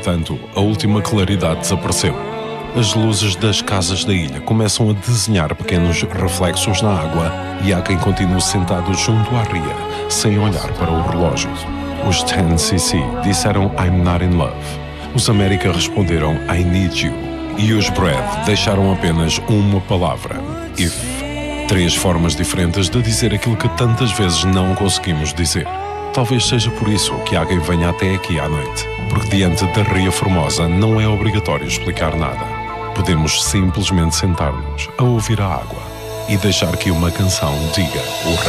Entretanto, a última claridade desapareceu. As luzes das casas da ilha começam a desenhar pequenos reflexos na água e há quem continue sentado junto à ria, sem olhar para o relógio. Os 10cc disseram I'm not in love. Os América responderam I need you. E os Brad deixaram apenas uma palavra, if. 3 formas diferentes de dizer aquilo que tantas vezes não conseguimos dizer. Talvez seja por isso que alguém venha até aqui à noite, porque diante da Ria Formosa não é obrigatório explicar nada. Podemos simplesmente sentar-nos a ouvir a água e deixar que uma canção diga o resto.